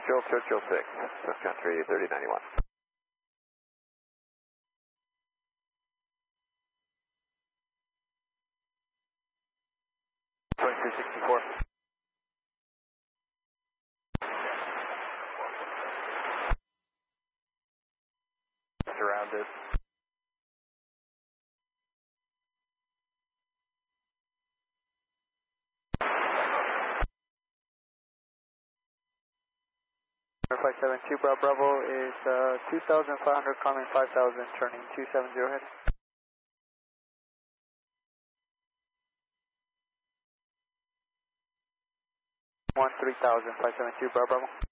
Churchill 6, West Country 3091. 2264. Surrounded. Air 572 Bravo is 2,500 climbing 5,000, turning 270 heading. 13,000, 572 Bravo.